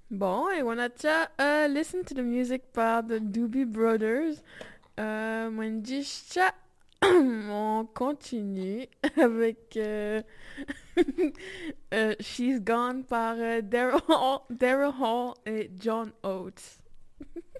Bon, et on a déjà listen to the music par the Doobie Brothers. Wendy on continue avec She's Gone par Daryl Hall et John Oates.